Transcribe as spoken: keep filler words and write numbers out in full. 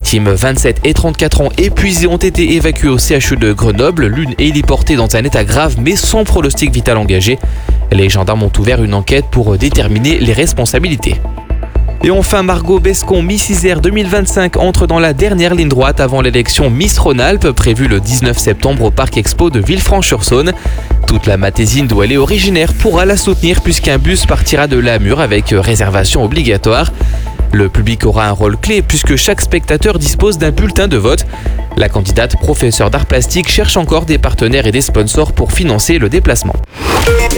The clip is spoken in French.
victimes, vingt-sept et trente-quatre ans, épuisées, ont été évacuées au C H U de Grenoble. L'une est héliportée dans un état grave mais sans pronostic vital engagé. Les gendarmes ont ouvert une enquête pour déterminer les responsabilités. Et enfin, Margot Bescon, Miss Isère deux mille vingt-cinq, entre dans la dernière ligne droite avant l'élection Miss Rhône-Alpes prévue le dix-neuf septembre au Parc Expo de Villefranche-sur-Saône. Toute la Matésine, d'où elle est originaire, pourra la soutenir puisqu'un bus partira de Lamure avec réservation obligatoire. Le public aura un rôle clé puisque chaque spectateur dispose d'un bulletin de vote. La candidate professeure d'art plastique cherche encore des partenaires et des sponsors pour financer le déplacement.